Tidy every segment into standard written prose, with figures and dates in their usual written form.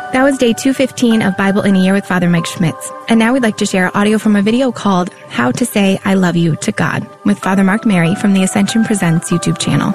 That was day 215 of Bible in a Year with Father Mike Schmitz. And now we'd like to share audio from a video called How to Say I Love You to God with Father Mark Mary from the Ascension Presents YouTube channel.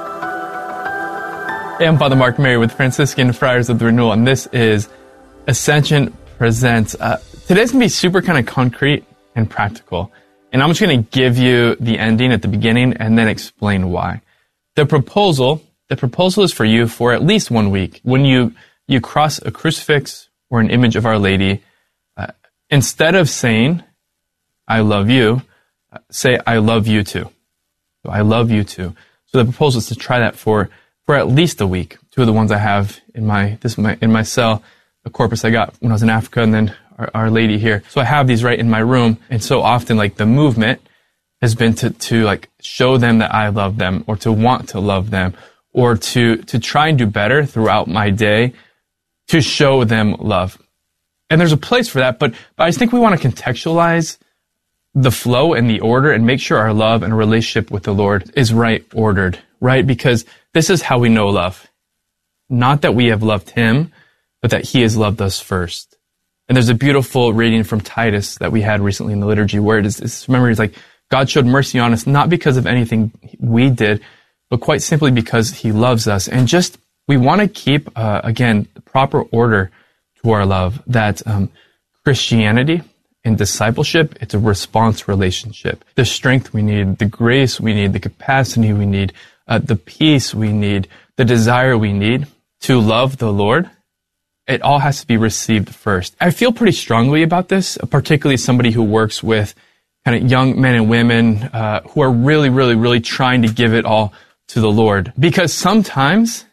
Hey, I'm Father Mark Mary with Franciscan Friars of the Renewal, and this is Ascension Presents. Today's going to be super kind of concrete and practical. And I'm just going to give you the ending at the beginning and then explain why. The proposal is for you for at least 1 week. When you cross a crucifix or an image of Our Lady, instead of saying, I love you, say, I love you too. So I love you too. So the proposal is to try that for at least a week. Two of the ones I have in my cell, the corpus I got when I was in Africa, and then Our Lady here. So I have these right in my room. And so often, like, the movement has been to like show them that I love them, or to want to love them, or to try and do better throughout my day, to show them love. And there's a place for that, but I just think we want to contextualize the flow and the order and make sure our love and relationship with the Lord is right ordered, right? Because this is how we know love. Not that we have loved Him, but that He has loved us first. And there's a beautiful reading from Titus that we had recently in the liturgy where it's like, God showed mercy on us, not because of anything we did, but quite simply because He loves us. And just, we want to keep, again, the proper order to our love, that Christianity and discipleship, it's a response relationship. The strength we need, the grace we need, the capacity we need, the peace we need, the desire we need to love the Lord, it all has to be received first. I feel pretty strongly about this, particularly somebody who works with kind of young men and women who are really, really, really trying to give it all to the Lord. Because sometimes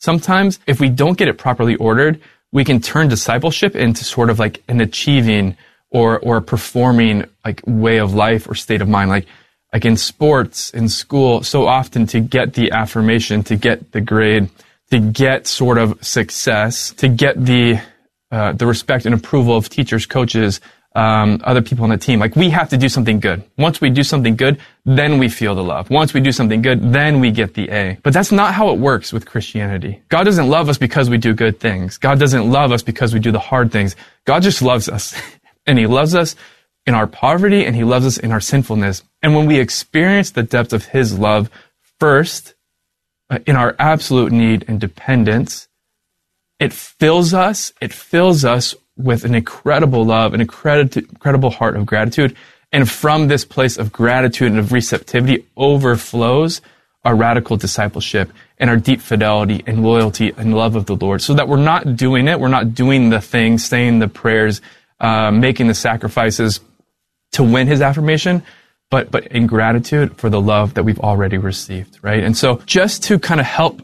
if we don't get it properly ordered, we can turn discipleship into sort of like an achieving or a performing like way of life or state of mind. Like in sports, in school, so often to get the affirmation, to get the grade, to get sort of success, to get the respect and approval of teachers, coaches, other people on the team. Like, we have to do something good. Once we do something good, then we feel the love. Once we do something good, then we get the A. But that's not how it works with Christianity. God doesn't love us because we do good things. God doesn't love us because we do the hard things. God just loves us. And He loves us in our poverty, and He loves us in our sinfulness. And when we experience the depth of His love first, in our absolute need and dependence, it fills us with an incredible love, an incredible heart of gratitude. And from this place of gratitude and of receptivity overflows our radical discipleship and our deep fidelity and loyalty and love of the Lord, so that we're not doing the things, saying the prayers, making the sacrifices to win His affirmation, but in gratitude for the love that we've already received, right? And so just to kind of help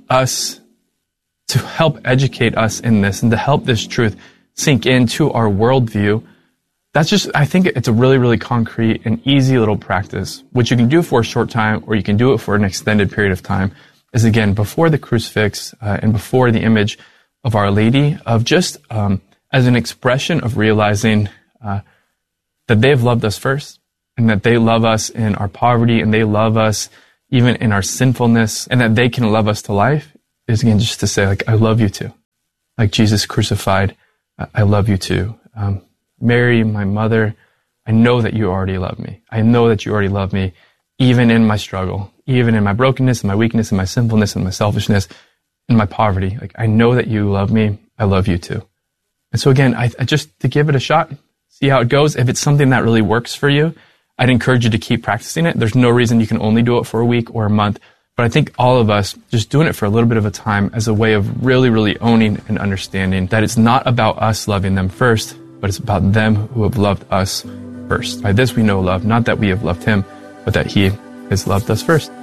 educate us in this, and to help this truth sink into our worldview, I think it's a really, really concrete and easy little practice, which you can do for a short time, or you can do it for an extended period of time, is again, before the crucifix and before the image of Our Lady, of just as an expression of realizing that they have loved us first, and that they love us in our poverty, and they love us even in our sinfulness, and that they can love us to life, is again just to say, like, I love you too. Like Jesus crucified, I love you too. Mary, my mother, I know that you already love me. I know that you already love me, even in my struggle, even in my brokenness, and my weakness, and my sinfulness, and my selfishness, and my poverty. Like, I know that you love me. I love you too. And so again, I just, to give it a shot, see how it goes. If it's something that really works for you, I'd encourage you to keep practicing it. There's no reason you can only do it for a week or a month. But I think all of us just doing it for a little bit of a time as a way of really, really owning and understanding that it's not about us loving them first, but it's about them who have loved us first. By this we know love, not that we have loved Him, but that He has loved us first.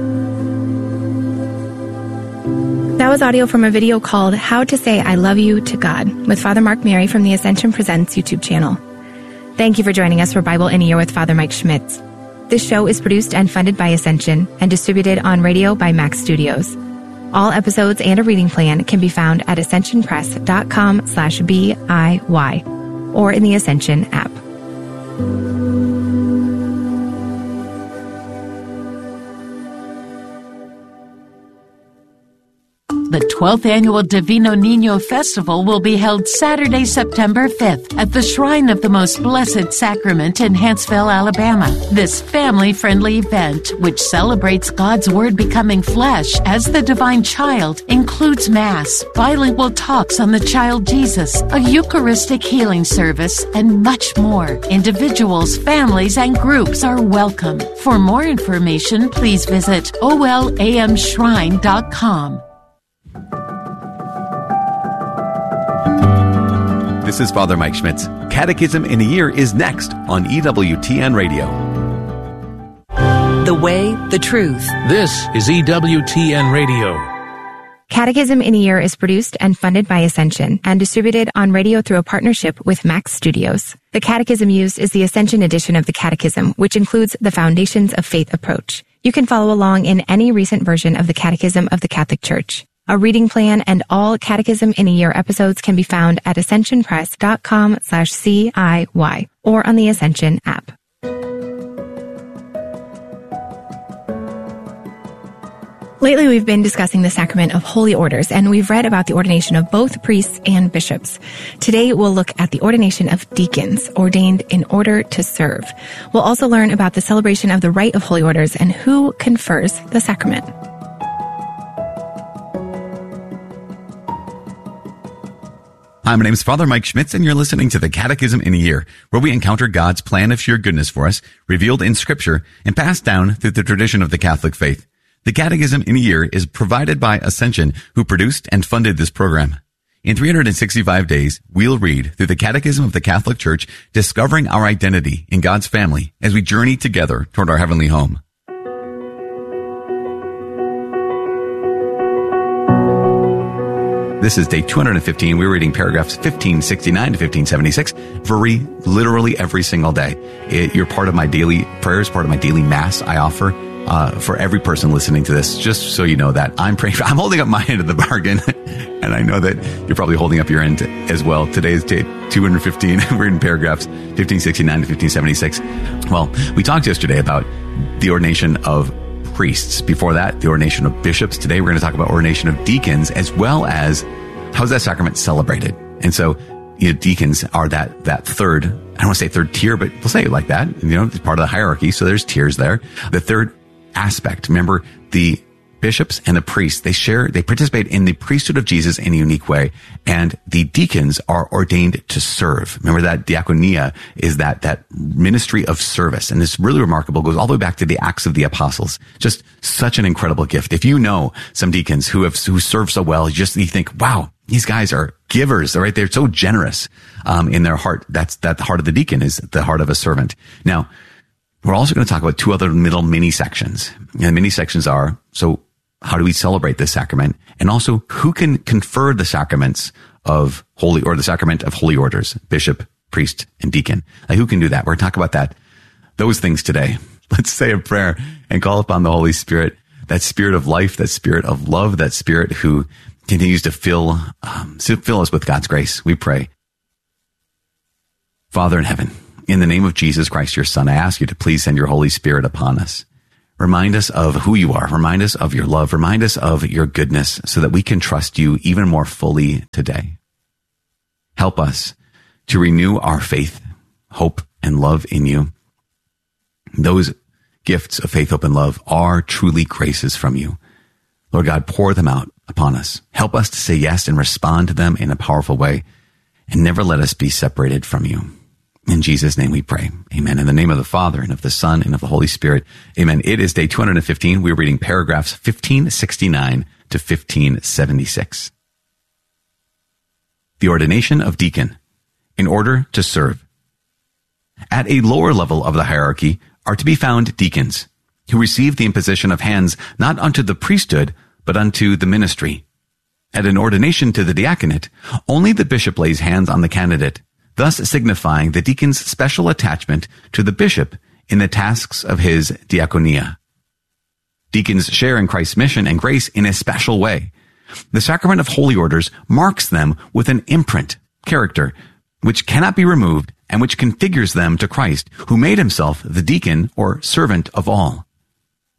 That was audio from a video called How to Say I Love You to God with Father Mark Mary from the Ascension Presents YouTube channel. Thank you for joining us for Bible in a Year with Father Mike Schmitz. This show is produced and funded by Ascension and distributed on radio by Max Studios. All episodes and a reading plan can be found at ascensionpress.com/BIY or in the Ascension app. The 12th Annual Divino Niño Festival will be held Saturday, September 5th at the Shrine of the Most Blessed Sacrament in Hanceville, Alabama. This family-friendly event, which celebrates God's Word becoming flesh as the divine child, includes Mass, bilingual talks on the child Jesus, a Eucharistic healing service, and much more. Individuals, families, and groups are welcome. For more information, please visit olamshrine.com. This is Father Mike Schmitz. Catechism in a Year is next on EWTN Radio. The Way, the Truth. This is EWTN Radio. Catechism in a Year is produced and funded by Ascension and distributed on radio through a partnership with Max Studios. The catechism used is the Ascension edition of the Catechism, which includes the Foundations of Faith approach. You can follow along in any recent version of the Catechism of the Catholic Church. A reading plan and all Catechism in a Year episodes can be found at ascensionpress.com/CIY or on the Ascension app. Lately, we've been discussing the sacrament of holy orders, and we've read about the ordination of both priests and bishops. Today, we'll look at the ordination of deacons, ordained in order to serve. We'll also learn about the celebration of the rite of holy orders and who confers the sacrament. Hi, my name is Father Mike Schmitz, and you're listening to the Catechism in a Year, where we encounter God's plan of sheer goodness for us, revealed in Scripture and passed down through the tradition of the Catholic faith. The Catechism in a Year is provided by Ascension, who produced and funded this program. In 365 days, we'll read through the Catechism of the Catholic Church, discovering our identity in God's family as we journey together toward our heavenly home. This is day 215. We're reading paragraphs 1569 to 1576 literally every single day. You're part of my daily prayers, part of my daily Mass I offer for every person listening to this, just so you know that I'm praying. I'm holding up my end of the bargain, and I know that you're probably holding up your end as well. Today is day 215. We're in paragraphs 1569 to 1576. Well, we talked yesterday about the ordination of priests. Before that, the ordination of bishops. Today, we're going to talk about ordination of deacons, as well as how's that sacrament celebrated. And so, deacons are that third, I don't want to say third tier, but we'll say it like that. It's part of the hierarchy. So there's tiers there. The third aspect, remember, the bishops and the priests, they participate in the priesthood of Jesus in a unique way. And the deacons are ordained to serve. Remember that diaconia is that ministry of service. And it's really remarkable. It goes all the way back to the Acts of the Apostles. Just such an incredible gift. If you know some deacons who serve so well, you think, wow, these guys are givers. Right? They're so generous, in their heart. That the heart of the deacon is the heart of a servant. Now, we're also going to talk about two other middle mini sections. And the mini sections are, so how do we celebrate this sacrament? And also, who can confer the sacraments of the sacrament of holy orders, bishop, priest, and deacon? Who can do that? We're going to talk about those things today. Let's say a prayer and call upon the Holy Spirit, that spirit of life, that spirit of love, that spirit who continues to fill us with God's grace. We pray. Father in heaven, in the name of Jesus Christ, your Son, I ask you to please send your Holy Spirit upon us. Remind us of who you are. Remind us of your love. Remind us of your goodness so that we can trust you even more fully today. Help us to renew our faith, hope, and love in you. Those gifts of faith, hope, and love are truly graces from you. Lord God, pour them out upon us. Help us to say yes and respond to them in a powerful way, and never let us be separated from you. In Jesus' name we pray. Amen. In the name of the Father, and of the Son, and of the Holy Spirit. Amen. It is day 215. We're reading paragraphs 1569 to 1576. The ordination of deacon, in order to serve. At a lower level of the hierarchy are to be found deacons, who receive the imposition of hands not unto the priesthood, but unto the ministry. At an ordination to the diaconate, only the bishop lays hands on the candidate, thus signifying the deacon's special attachment to the bishop in the tasks of his diaconia. Deacons share in Christ's mission and grace in a special way. The sacrament of holy orders marks them with an imprint, character, which cannot be removed and which configures them to Christ, who made himself the deacon or servant of all.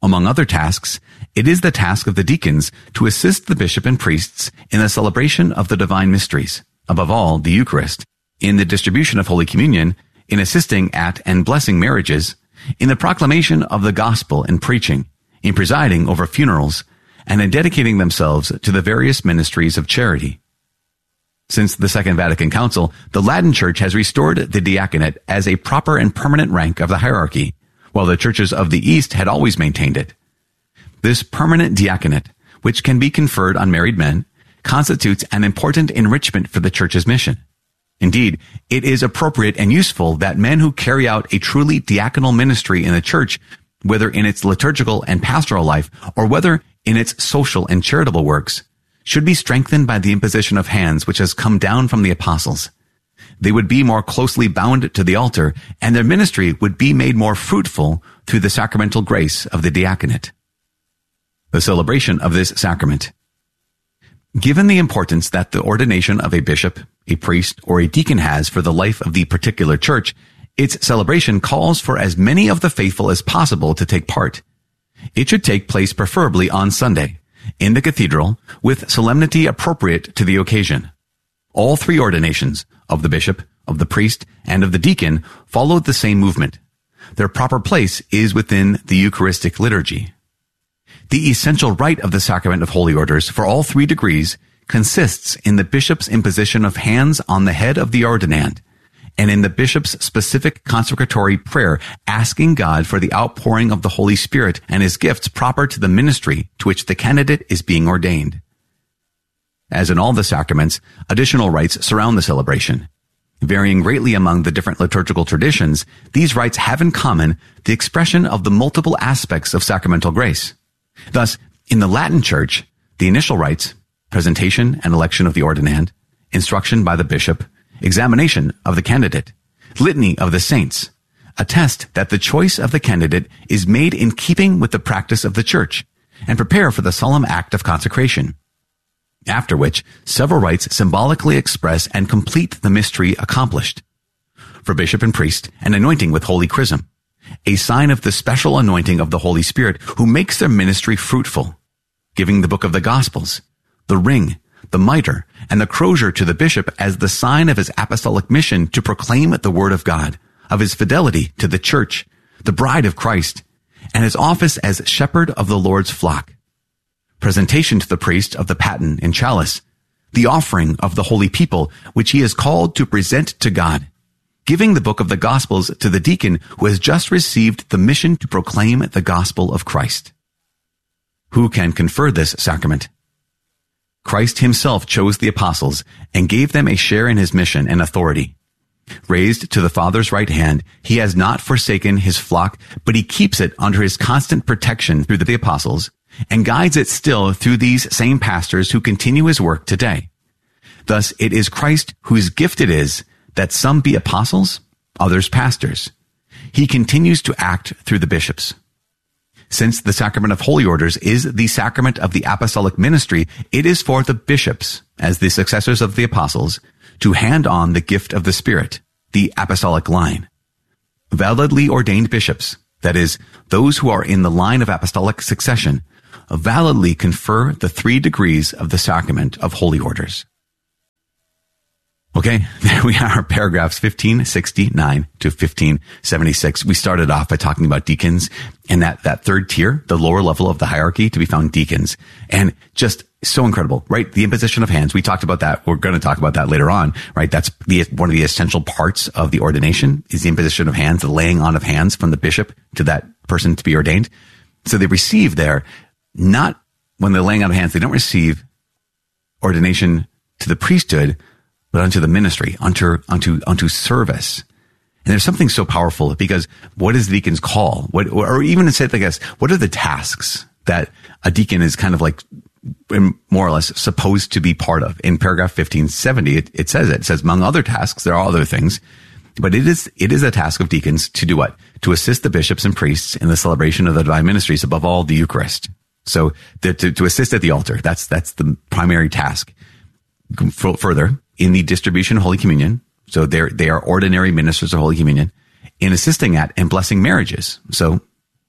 Among other tasks, it is the task of the deacons to assist the bishop and priests in the celebration of the divine mysteries, above all, the Eucharist, in the distribution of Holy Communion, in assisting at and blessing marriages, in the proclamation of the gospel and preaching, in presiding over funerals, and in dedicating themselves to the various ministries of charity. Since the Second Vatican Council, the Latin Church has restored the diaconate as a proper and permanent rank of the hierarchy, while the churches of the East had always maintained it. This permanent diaconate, which can be conferred on married men, constitutes an important enrichment for the Church's mission. Indeed, it is appropriate and useful that men who carry out a truly diaconal ministry in the Church, whether in its liturgical and pastoral life, or whether in its social and charitable works, should be strengthened by the imposition of hands which has come down from the apostles. They would be more closely bound to the altar, and their ministry would be made more fruitful through the sacramental grace of the diaconate. The celebration of this sacrament. Given the importance that the ordination of a bishop, a priest, or a deacon has for the life of the particular church, its celebration calls for as many of the faithful as possible to take part. It should take place preferably on Sunday, in the cathedral, with solemnity appropriate to the occasion. All three ordinations, of the bishop, of the priest, and of the deacon, follow the same movement. Their proper place is within the Eucharistic liturgy. The essential rite of the sacrament of holy orders for all three degrees consists in the bishop's imposition of hands on the head of the ordinand, and in the bishop's specific consecratory prayer asking God for the outpouring of the Holy Spirit and his gifts proper to the ministry to which the candidate is being ordained. As in all the sacraments, additional rites surround the celebration. Varying greatly among the different liturgical traditions, these rites have in common the expression of the multiple aspects of sacramental grace. Thus, in the Latin Church, the initial rites, presentation and election of the ordinand, instruction by the bishop, examination of the candidate, litany of the saints, attest that the choice of the candidate is made in keeping with the practice of the Church, and prepare for the solemn act of consecration. After which, several rites symbolically express and complete the mystery accomplished. For bishop and priest, an anointing with holy chrism, a sign of the special anointing of the Holy Spirit who makes their ministry fruitful, giving the book of the Gospels, the ring, the mitre, and the crozier to the bishop as the sign of his apostolic mission to proclaim the word of God, of his fidelity to the church, the bride of Christ, and his office as shepherd of the Lord's flock. Presentation to the priest of the paten and chalice, the offering of the holy people which he is called to present to God, giving the book of the Gospels to the deacon who has just received the mission to proclaim the gospel of Christ. Who can confer this sacrament? Christ himself chose the apostles and gave them a share in his mission and authority. Raised to the Father's right hand, he has not forsaken his flock, but he keeps it under his constant protection through the apostles, and guides it still through these same pastors who continue his work today. Thus, it is Christ whose gift it is that some be apostles, others pastors. He continues to act through the bishops. Since the sacrament of holy orders is the sacrament of the apostolic ministry, it is for the bishops, as the successors of the apostles, to hand on the gift of the Spirit, the apostolic line. Validly ordained bishops, that is, those who are in the line of apostolic succession, validly confer the 3 degrees of the sacrament of holy orders. Okay, there we are, paragraphs 1569 to 1576. We started off by talking about deacons and that third tier, the lower level of the hierarchy to be found deacons. And just so incredible, right? The imposition of hands. We talked about that. We're going to talk about that later on, right? That's one of the essential parts of the ordination is the imposition of hands, the laying on of hands from the bishop to that person to be ordained. So they receive there, not when they're laying on of hands, they don't receive ordination to the priesthood, but unto the ministry, unto service. And there's something so powerful because what is the deacon's call? Or even say it like this, what are the tasks that a deacon is kind of like more or less supposed to be part of? In paragraph 1570, it says, among other tasks, there are other things, but it is a task of deacons to do what? To assist the bishops and priests in the celebration of the divine ministries, above all the Eucharist. So to assist at the altar, that's the primary task. Further, in the distribution of Holy Communion, so they are ordinary ministers of Holy Communion, in assisting at and blessing marriages. So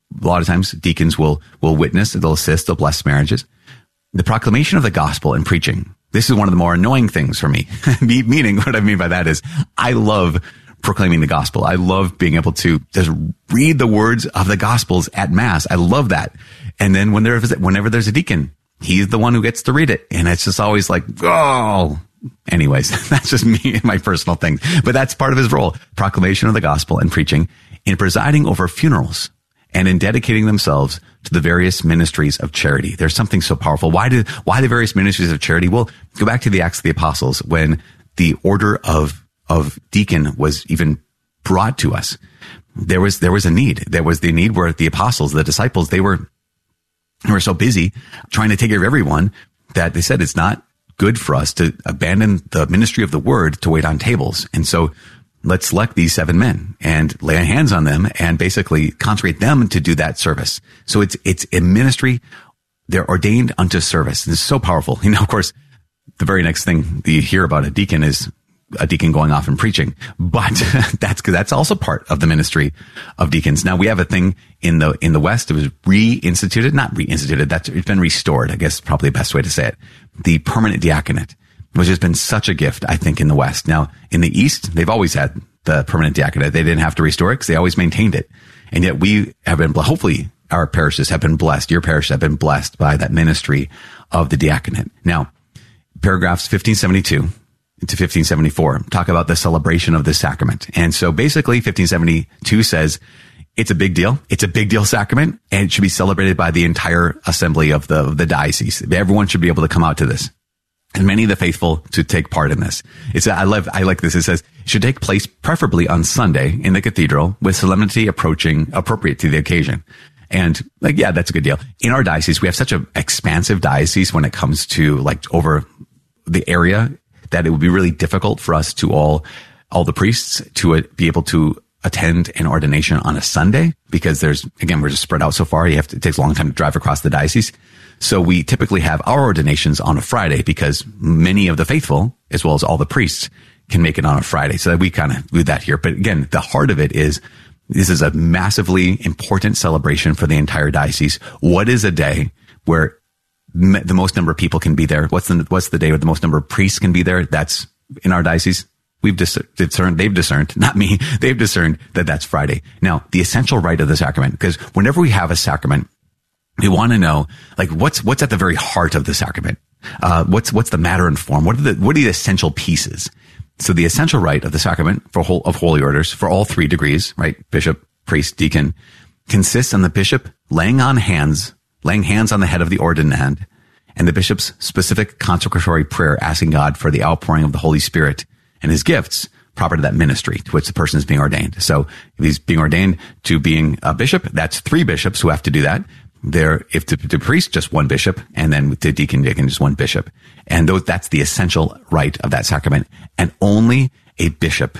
a lot of times deacons will witness, they'll assist, they'll bless marriages. The proclamation of the gospel and preaching. This is one of the more annoying things for me. Meaning, what I mean by that is I love proclaiming the gospel. I love being able to just read the words of the gospels at mass. I love that. And then whenever there's a deacon, he's the one who gets to read it. And it's just always like, oh, anyways, that's just me and my personal thing. But that's part of his role. Proclamation of the gospel and preaching, in presiding over funerals, and in dedicating themselves to the various ministries of charity. There's something so powerful. Why the various ministries of charity? Well, go back to the Acts of the Apostles when the order of deacon was even brought to us. There was a need. There was the need where the apostles, the disciples, they were so busy trying to take care of everyone that they said it's not good for us to abandon the ministry of the word to wait on tables. And so let's select these 7 men and lay hands on them and basically consecrate them to do that service. So it's a ministry. They're ordained unto service. And it's so powerful. Of course, the very next thing you hear about a deacon is a deacon going off and preaching, but that's also part of the ministry of deacons. Now we have a thing in the West. It was it's been restored. I guess probably the best way to say it. The permanent diaconate, which has been such a gift, I think, in the West. Now in the East, they've always had the permanent diaconate. They didn't have to restore it because they always maintained it. And yet we have been, hopefully our parishes have been blessed. Your parish have been blessed by that ministry of the diaconate. Now, paragraphs 1572 to 1574 talk about the celebration of this sacrament. And so basically 1572 says it's a big deal. It's a big deal sacrament, and it should be celebrated by the entire assembly of the diocese. Everyone should be able to come out to this, and many of the faithful to take part in this. I like this. It says it should take place preferably on Sunday in the cathedral with solemnity appropriate to the occasion. And that's a good deal. In our diocese, we have such an expansive diocese when it comes to over the area, that it would be really difficult for us to all the priests to be able to attend an ordination on a Sunday, because we're just spread out so far. It takes a long time to drive across the diocese. So we typically have our ordinations on a Friday because many of the faithful, as well as all the priests, can make it on a Friday. So we kind of do that here. But again, the heart of it is, this is a massively important celebration for the entire diocese. What is a day where the most number of people can be there? What's the day where the most number of priests can be there? That's in our diocese. They've discerned that that's Friday. Now, the essential rite of the sacrament, because whenever we have a sacrament, we want to know, what's at the very heart of the sacrament? What's the matter and form? What are the essential pieces? So the essential rite of the sacrament of holy orders for all 3 degrees, right? Bishop, priest, deacon, consists in the bishop laying hands on the head of the ordinand, and the bishop's specific consecratory prayer asking God for the outpouring of the Holy Spirit and his gifts proper to that ministry to which the person is being ordained. So if he's being ordained to being a bishop, that's 3 bishops who have to do that. If to priest, just 1 bishop, and then to deacon, just 1 bishop. And that's the essential rite of that sacrament. And only a bishop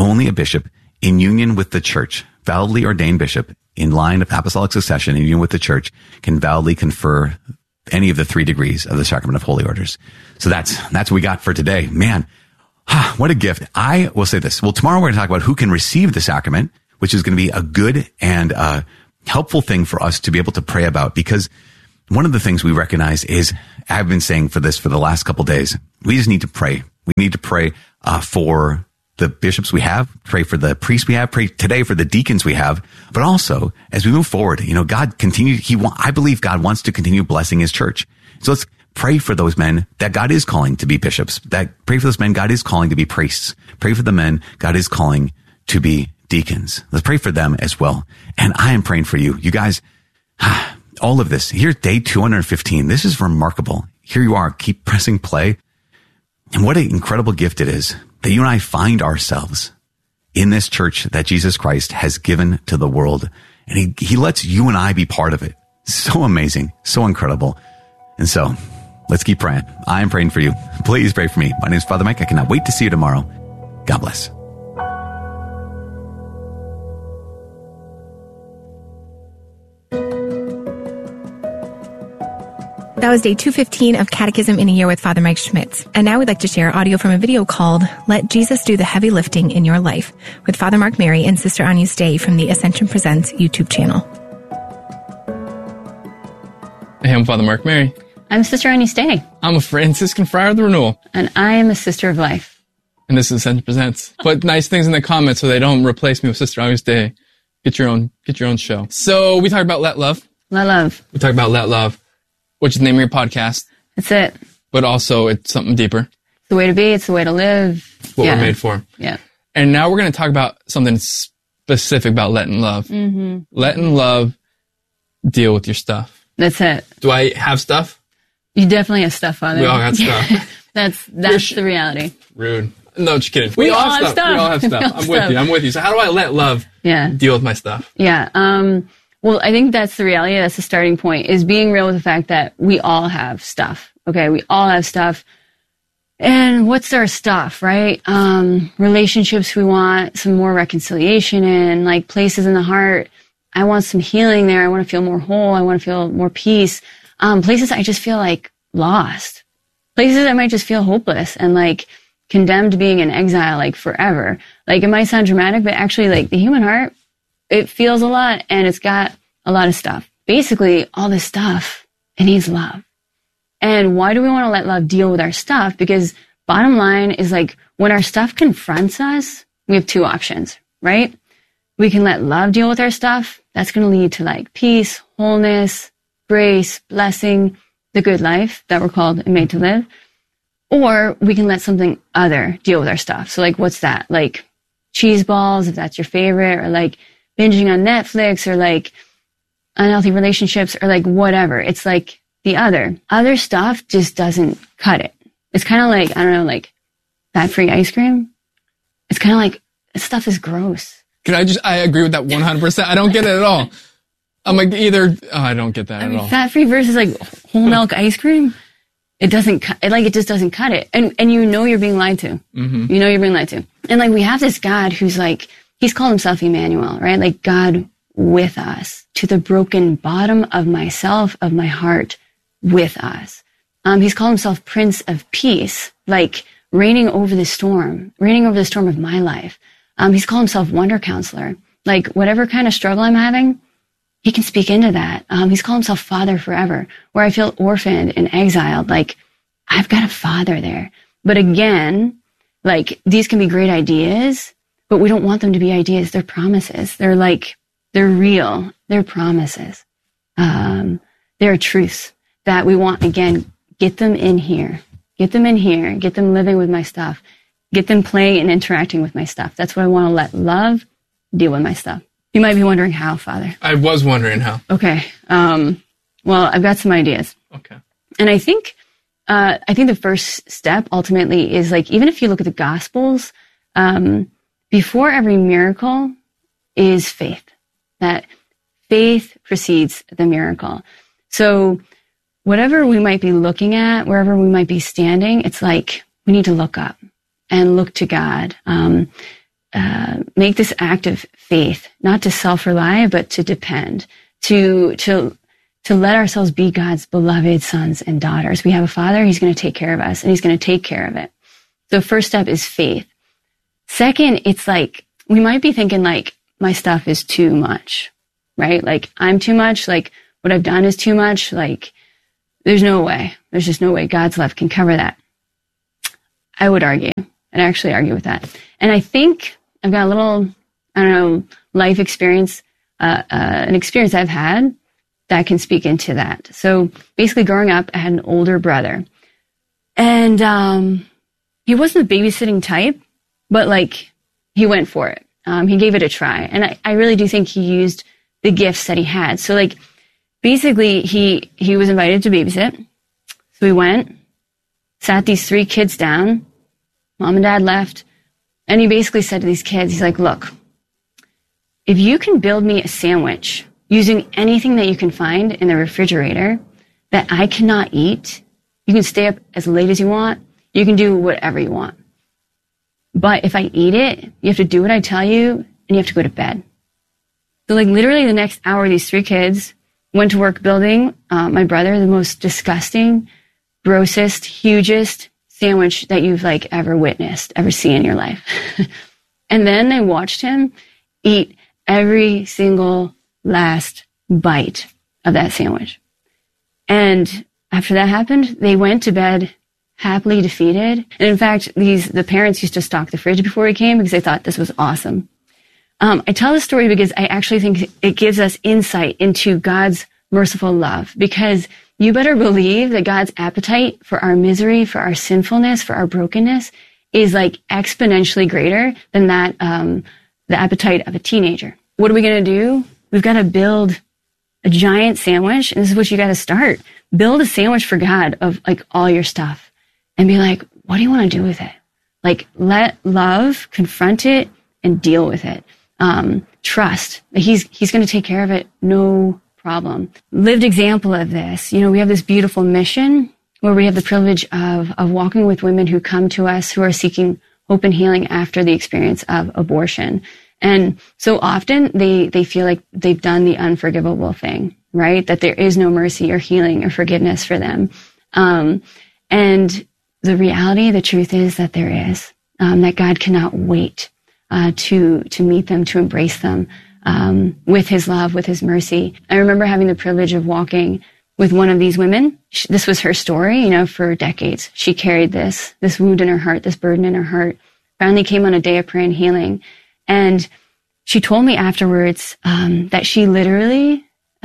in union with the church, validly ordained bishop in line of apostolic succession in union with the church, can validly confer any of the 3 degrees of the sacrament of holy orders. So that's what we got for today. Man, what a gift. I will say this. Well, tomorrow we're going to talk about who can receive the sacrament, which is going to be a good and helpful thing for us to be able to pray about, because one of the things we recognize is, I've been saying for the last couple of days, we just need to pray. We need to pray for the bishops we have, pray for the priests we have, pray today for the deacons we have, but also as we move forward, I believe God wants to continue blessing his church. So let's pray for those men that God is calling to be bishops, pray for those men God is calling to be priests, pray for the men God is calling to be deacons. Let's pray for them as well. And I am praying for you. You guys, all of this, here's day 215. This is remarkable. Here you are, keep pressing play. And what an incredible gift it is that you and I find ourselves in this church that Jesus Christ has given to the world. And he lets you and I be part of it. So amazing, so incredible. And so let's keep praying. I am praying for you. Please pray for me. My name is Father Mike. I cannot wait to see you tomorrow. God bless. That was day 215 of Catechism in a Year with Father Mike Schmitz. And now we'd like to share audio from a video called Let Jesus Do the Heavy Lifting in Your Life with Father Mark Mary and Sister Anya Stay from the Ascension Presents YouTube channel. Hey, I'm Father Mark Mary. I'm Sister Annie Stay. I'm a Franciscan Friar of the Renewal. And I am a Sister of Life. And this is Ascension Presents. Put nice things in the comments so they don't replace me with Sister August Day. Get your own show. So we talked about Let Love. Let Love. We talked about Let Love, which is the name of your podcast. That's it. But also it's something deeper. It's the way to be. It's the way to live. What we're made for. Yeah. And now we're going to talk about something specific about letting love. Mm-hmm. Letting love deal with your stuff. That's it. Do I have stuff? You definitely have stuff, Father. We all got stuff. That's the reality. Rude. No, just kidding. We all have stuff. We all have stuff. I'm with you. So how do I let love deal with my stuff? Yeah. Well, I think that's the reality. That's the starting point, is being real with the fact that we all have stuff. Okay. We all have stuff. And what's our stuff, right? Relationships we want some more reconciliation in, like places in the heart. I want some healing there. I want to feel more whole. I want to feel more peace. Places I just feel like lost. Places I might just feel hopeless and like condemned to being in exile like forever. Like it might sound dramatic, but actually like the human heart, it feels a lot and it's got a lot of stuff. Basically, all this stuff, it needs love. And why do we want to let love deal with our stuff? Because bottom line is like when our stuff confronts us, we have two options, right? We can let love deal with our stuff. That's going to lead to like peace, wholeness, grace, blessing, the good life that we're called and made to live. Or we can let something other deal with our stuff. So like, what's that? Like cheese balls, if that's your favorite, or like binging on Netflix, or like unhealthy relationships, or like whatever. It's like the other stuff just doesn't cut it. It's kind of like, I don't know, like fat-free ice cream. It's kind of like, this stuff is gross. I agree with that 100%. I don't get it at all. I'm like I don't get that at all. Fat-free versus like whole milk ice cream. It doesn't cut it. Like it just doesn't cut it. And you know you're being lied to. Mm-hmm. You know you're being lied to. And like we have this God who's like, he's called himself Emmanuel, right? Like God with us, to the broken bottom of myself, of my heart, with us. He's called himself Prince of Peace, like reigning over the storm of my life. He's called himself Wonder Counselor. Like whatever kind of struggle I'm having, he can speak into that. He's called himself Father forever, where I feel orphaned and exiled. Like I've got a father there. But again, like these can be great ideas, but we don't want them to be ideas. They're promises. They're real. They're promises. They're truths that we want, again, get them in here. Get them in here. Get them living with my stuff. Get them playing and interacting with my stuff. That's what I want to let love deal with my stuff. You might be wondering how, Father. I was wondering how. Okay. Well, I've got some ideas. Okay. And I think the first step ultimately is like, even if you look at the Gospels, before every miracle is faith. That faith precedes the miracle. So whatever we might be looking at, wherever we might be standing, it's like we need to look up and look to God. Make this act of faith, not to self-rely, but to depend, to let ourselves be God's beloved sons and daughters. We have a Father, he's going to take care of us, and he's going to take care of it. So first step is faith. Second, it's like, we might be thinking like, my stuff is too much, right? Like, I'm too much, like, what I've done is too much, like, there's just no way God's love can cover that. I would argue, and actually argue with that. And I think I've got a little, life experience, an experience I've had that can speak into that. So basically growing up, I had an older brother, and he wasn't the babysitting type, but like, he went for it. He gave it a try. And I really do think he used the gifts that he had. So like, basically he was invited to babysit. So we went, sat these 3 kids down, mom and dad left. And he basically said to these kids, he's like, look, if you can build me a sandwich using anything that you can find in the refrigerator that I cannot eat, you can stay up as late as you want. You can do whatever you want. But if I eat it, you have to do what I tell you, and you have to go to bed. So like literally the next hour, these 3 kids went to work building my brother the most disgusting, grossest, hugest sandwich that you've like ever witnessed, ever seen in your life. And then I watched him eat every single last bite of that sandwich. And after that happened, they went to bed happily defeated. And in fact, the parents used to stock the fridge before we came because they thought this was awesome. I tell this story because I actually think it gives us insight into God's merciful love, because you better believe that God's appetite for our misery, for our sinfulness, for our brokenness is like exponentially greater than that, the appetite of a teenager. What are we going to do? We've got to build a giant sandwich. And this is what you got to start. Build a sandwich for God of like all your stuff and be like, what do you want to do with it? Like, let love confront it and deal with it. Trust that he's going to take care of it. No problem. Lived example of this. You know, we have this beautiful mission where we have the privilege of walking with women who come to us who are seeking hope and healing after the experience of abortion. And so often they feel like they've done the unforgivable thing, right? That there is no mercy or healing or forgiveness for them. And the reality, the truth is that there is, that God cannot wait to meet them, to embrace them, with his love, with his mercy. I remember having the privilege of walking with one of these women. This was her story, you know, for decades. She carried this wound in her heart, this burden in her heart, finally came on a day of prayer and healing. And she told me afterwards, that she literally,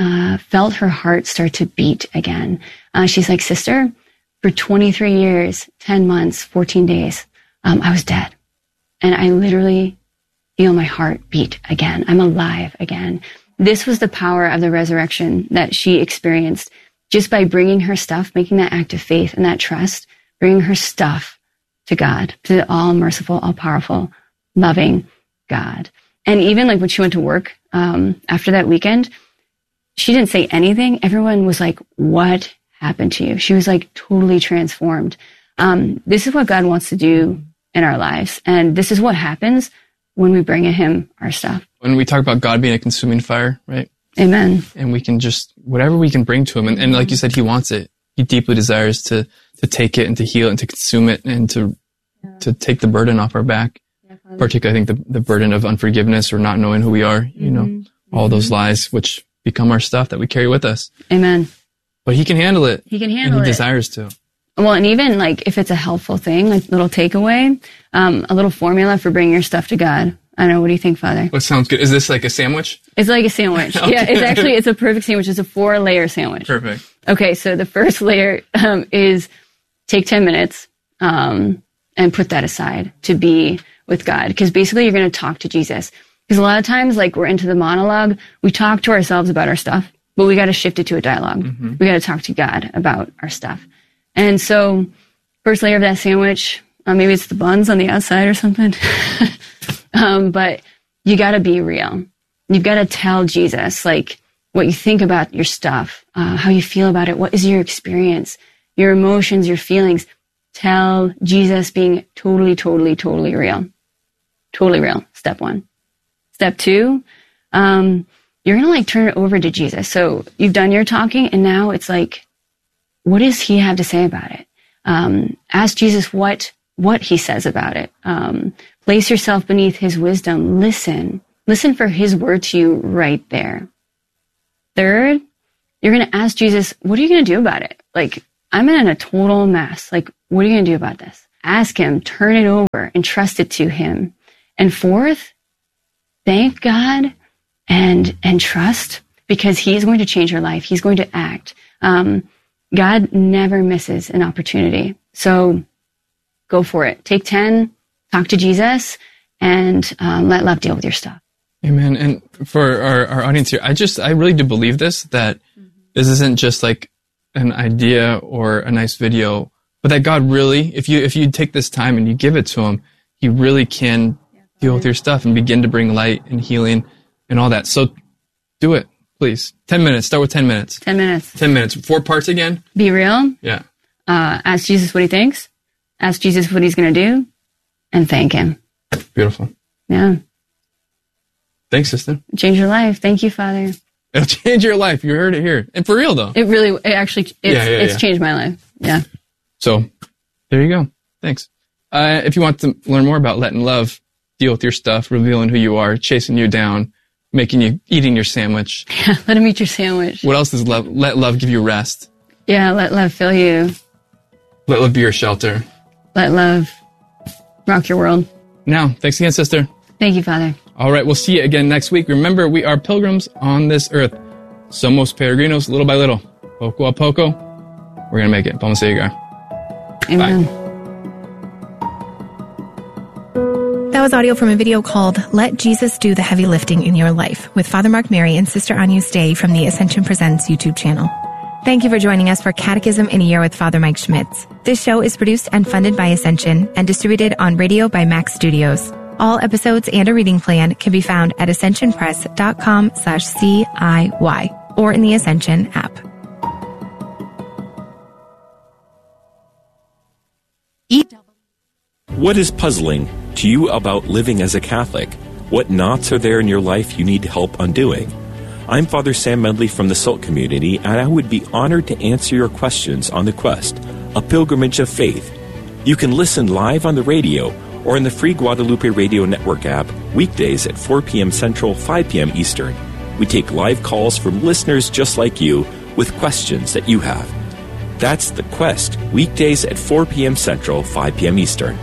felt her heart start to beat again. She's like, sister, for 23 years, 10 months, 14 days, I was dead. And I literally feel my heart beat again. I'm alive again. This was the power of the resurrection that she experienced just by bringing her stuff, making that act of faith and that trust, bringing her stuff to God, to the all merciful, all powerful, loving God. And even like when she went to work, after that weekend, she didn't say anything. Everyone was like, what happened to you? She was like totally transformed. This is what God wants to do in our lives. And this is what happens when we bring him our stuff. When we talk about God being a consuming fire, right? Amen. And we can just, whatever we can bring to him. And like you said, he wants it. He deeply desires to take it and to heal it and to consume it and to take the burden off our back. Yeah, particularly, I think the burden of unforgiveness or not knowing who we are, you know, all those lies which become our stuff that we carry with us. Amen. But he can handle it. He can handle it. And he desires to. Well, and even like if it's a helpful thing, like little takeaway, a little formula for bringing your stuff to God. I don't know. What do you think, Father? What sounds good? Is this like a sandwich? It's like a sandwich. Okay. Yeah, it's a perfect sandwich. It's a 4-layer sandwich. Perfect. Okay, so the first layer is take 10 minutes and put that aside to be with God. Because basically you're going to talk to Jesus. Because a lot of times, like we're into the monologue, we talk to ourselves about our stuff, but we got to shift it to a dialogue. Mm-hmm. We got to talk to God about our stuff. And so first layer of that sandwich, maybe it's the buns on the outside or something. But you got to be real. You've got to tell Jesus, like, what you think about your stuff, how you feel about it. What is your experience, your emotions, your feelings? Tell Jesus being totally, totally, totally real. Totally real. Step 1. Step 2, you're going to like turn it over to Jesus. So you've done your talking and now it's like, what does he have to say about it? Ask Jesus what he says about it. Place yourself beneath his wisdom. Listen for his word to you right there. Third, you're going to ask Jesus, what are you going to do about it? Like, I'm in a total mess. Like, what are you going to do about this? Ask him, turn it over, and trust it to him. And fourth, thank God and trust, because he's going to change your life. He's going to act. God never misses an opportunity. So go for it. Take 10, talk to Jesus, and let love deal with your stuff. Amen. And for our audience here, I really do believe that this isn't just like an idea or a nice video, but that God really, if you take this time and you give it to him, he really can deal with your stuff and begin to bring light and healing and all that. So do it, please. 10 minutes. Start with 10 minutes. 10 minutes. 10 minutes. 4 parts again. Be real. Yeah. Ask Jesus what he thinks. Ask Jesus what he's going to do. And thank him. Beautiful. Yeah. Thanks, sister. Change your life. Thank you, Father. It'll change your life. You heard it here. And for real, though. It's changed my life. Yeah. So, there you go. Thanks. If you want to learn more about letting love deal with your stuff, revealing who you are, chasing you down, eating your sandwich. Yeah, let him eat your sandwich. What else does love? Let love give you rest. Yeah, let love fill you. Let love be your shelter. Let love rock your world. Now, thanks again, sister. Thank you, Father. All right, we'll see you again next week. Remember, we are pilgrims on this earth. Somos peregrinos, little by little. Poco a poco, we're going to make it. Vamos a llegar. Amen. Bye. That was audio from a video called Let Jesus Do the Heavy Lifting in Your Life with Father Mark Mary and Sister Agnus Dei from the Ascension Presents YouTube channel. Thank you for joining us for Catechism in a Year with Father Mike Schmitz. This show is produced and funded by Ascension and distributed on radio by Max Studios. All episodes and a reading plan can be found at ascensionpress.com/CIY or in the Ascension app. What is puzzling to you about living as a Catholic? What knots are there in your life you need help undoing? I'm Father Sam Medley from the SALT community, and I would be honored to answer your questions on The Quest, a pilgrimage of faith. You can listen live on the radio or in the free Guadalupe Radio Network app weekdays at 4 p.m. Central, 5 p.m. Eastern. We take live calls from listeners just like you with questions that you have. That's The Quest, weekdays at 4 p.m. Central, 5 p.m. Eastern.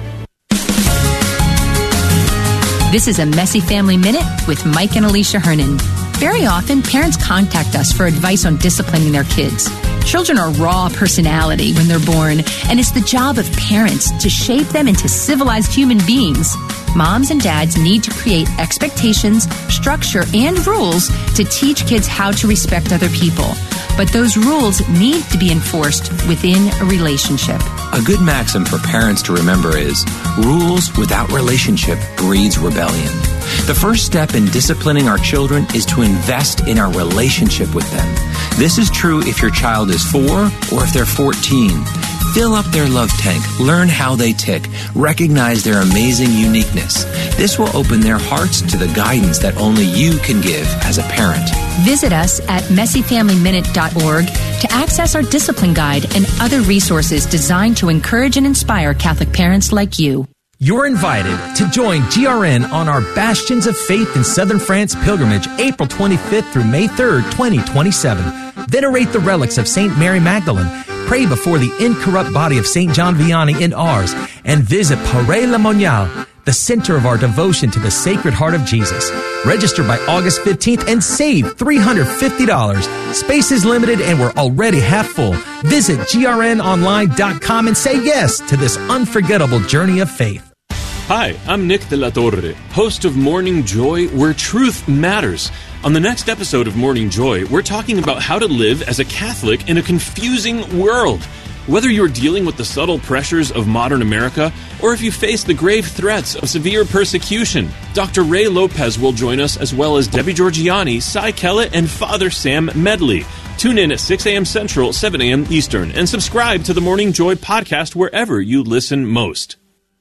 This is a Messy Family Minute with Mike and Alicia Hernan. Very often, parents contact us for advice on disciplining their kids. Children are raw personality when they're born, and it's the job of parents to shape them into civilized human beings. Moms and dads need to create expectations, structure, and rules to teach kids how to respect other people. But those rules need to be enforced within a relationship. A good maxim for parents to remember is, rules without relationship breeds rebellion. The first step in disciplining our children is to invest in our relationship with them. This is true if your child is 4 or if they're 14. Fill up their love tank, learn how they tick, recognize their amazing uniqueness. This will open their hearts to the guidance that only you can give as a parent. Visit us at messyfamilyminute.org to access our discipline guide and other resources designed to encourage and inspire Catholic parents like you. You're invited to join GRN on our Bastions of Faith in Southern France pilgrimage, April 25th through May 3rd, 2027. Venerate the relics of St. Mary Magdalene, pray before the incorrupt body of St. John Vianney in Ars, and visit Paray-le-Monial, the center of our devotion to the Sacred Heart of Jesus. Register by August 15th and save $350. Space is limited and we're already half full. Visit grnonline.com and say yes to this unforgettable journey of faith. Hi, I'm Nick de la Torre, host of Morning Joy, where truth matters. On the next episode of Morning Joy, we're talking about how to live as a Catholic in a confusing world. Whether you're dealing with the subtle pressures of modern America, or if you face the grave threats of severe persecution, Dr. Ray Lopez will join us, as well as Debbie Georgiani, Cy Kellett, and Father Sam Medley. Tune in at 6 a.m. Central, 7 a.m. Eastern, and subscribe to the Morning Joy podcast wherever you listen most.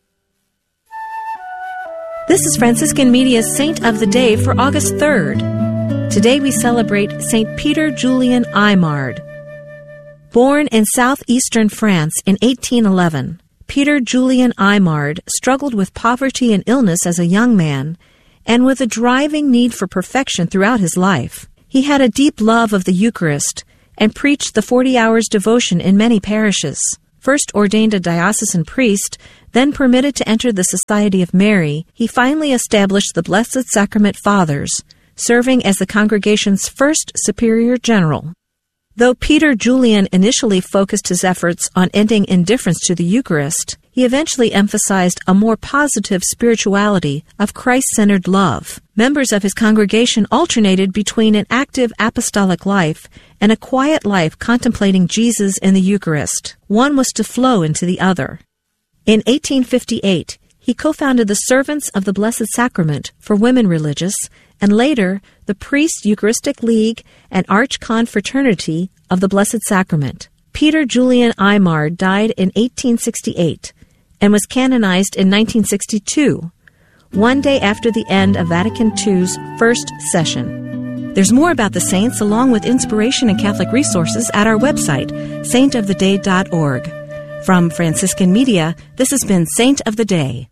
This is Franciscan Media's Saint of the Day for August 3rd. Today we celebrate St. Peter Julian Aymard. Born in southeastern France in 1811, Peter Julian Aymard struggled with poverty and illness as a young man, and with a driving need for perfection throughout his life. He had a deep love of the Eucharist and preached the 40 hours devotion in many parishes. First ordained a diocesan priest, then permitted to enter the Society of Mary, he finally established the Blessed Sacrament Fathers, serving as the congregation's first superior general. Though Peter Julian initially focused his efforts on ending indifference to the Eucharist, he eventually emphasized a more positive spirituality of Christ-centered love. Members of his congregation alternated between an active apostolic life and a quiet life contemplating Jesus in the Eucharist. One was to flow into the other. In 1858, he co-founded the Servants of the Blessed Sacrament for women religious, and later the Priest Eucharistic League and Archconfraternity of the Blessed Sacrament. Peter Julian Aymard died in 1868 and was canonized in 1962, one day after the end of Vatican II's first session. There's more about the saints along with inspiration and Catholic resources at our website, saintoftheday.org. From Franciscan Media, this has been Saint of the Day.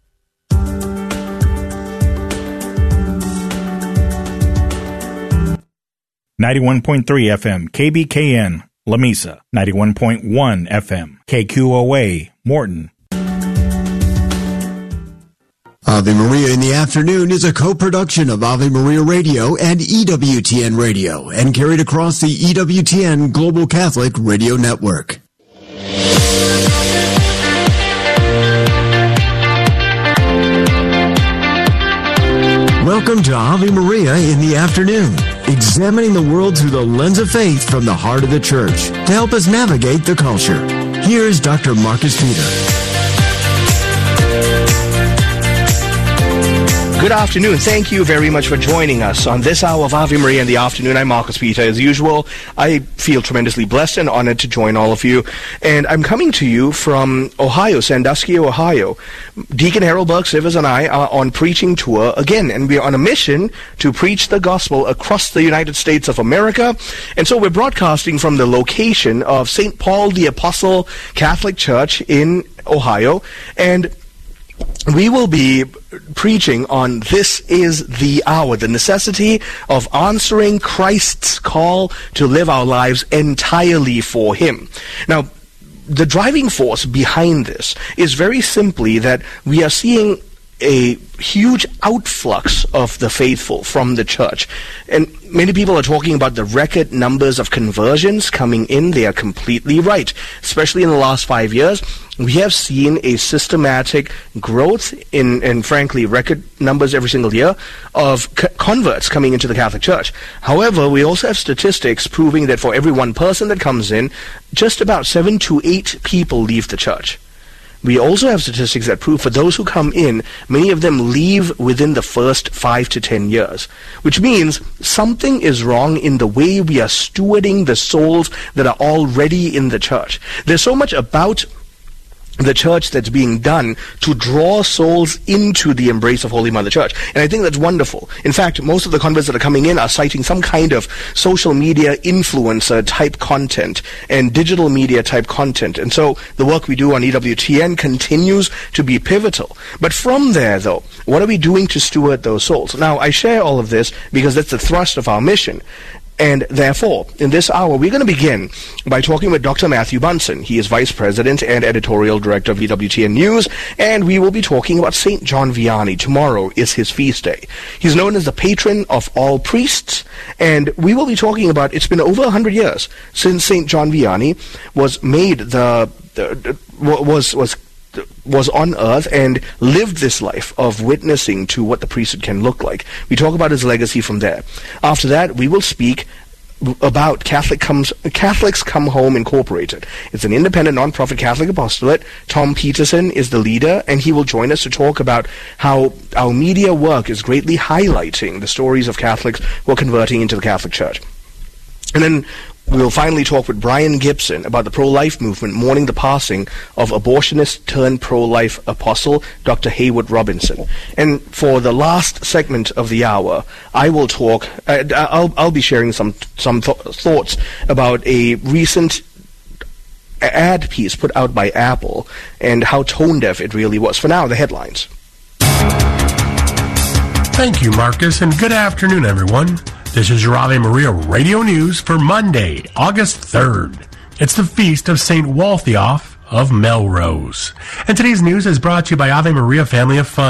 .3 FM, KBKN, Lamesa, 91.1 FM. KQOA, Morton. Ave Maria in the Afternoon is a co-production of Ave Maria Radio and EWTN Radio and carried across the EWTN Global Catholic Radio Network. Welcome to Ave Maria in the Afternoon, examining the world through the lens of faith from the heart of the Church to help us navigate the culture. Here's Dr. Marcus Peter. Good afternoon. Thank you very much for joining us on this hour of Ave Maria in the Afternoon. I'm Marcus Peter. As usual, I feel tremendously blessed and honored to join all of you. And I'm coming to you from Ohio, Sandusky, Ohio. Deacon Harold Burke Sivers and I are on preaching tour again, and we are on a mission to preach the gospel across the United States of America. And so we're broadcasting from the location of St. Paul the Apostle Catholic Church in Ohio, and we will be preaching on This is the Hour, the necessity of answering Christ's call to live our lives entirely for Him. Now, the driving force behind this is very simply that we are seeing a huge outflux of the faithful from the church. And many people are talking about the record numbers of conversions coming in. They are completely right. Especially in the last 5 years, we have seen a systematic growth in frankly, record numbers every single year of converts coming into the Catholic Church. However, we also have statistics proving that for every one person that comes in, just about 7 to 8 people leave the church. We also have statistics that prove for those who come in, many of them leave within the first 5 to 10 years, which means something is wrong in the way we are stewarding the souls that are already in the church. There's so much about the church that's being done to draw souls into the embrace of Holy Mother Church. And I think that's wonderful. In fact, most of the converts that are coming in are citing some kind of social media influencer type content and digital media type content. And so the work we do on EWTN continues to be pivotal. But from there, though, what are we doing to steward those souls? Now, I share all of this because that's the thrust of our mission. And therefore, in this hour, we're going to begin by talking with Dr. Matthew Bunson. He is Vice President and Editorial Director of EWTN News, and we will be talking about St. John Vianney. Tomorrow is his feast day. He's known as the patron of all priests, and we will be talking about, it's been over 100 years since St. John Vianney was made was on earth and lived this life of witnessing to what the priesthood can look like. We talk about his legacy from there. After that, we will speak about Catholics Come Home Incorporated. It's an independent non-profit Catholic apostolate. Tom Peterson is the leader, and he will join us to talk about how our media work is greatly highlighting the stories of Catholics who are converting into the Catholic Church. And then we'll finally talk with Brian Gibson about the pro-life movement mourning the passing of abortionist turned pro-life apostle Dr. Haywood Robinson. And for the last segment of the hour, I will talk. I'll be sharing some thoughts about a recent ad piece put out by Apple and how tone deaf it really was. For now, the headlines. Thank you, Marcus, and good afternoon, everyone. This is your Ave Maria Radio News for Monday, August 3rd. It's the feast of St. Waltheof of Melrose. And today's news is brought to you by Ave Maria Family of Fun.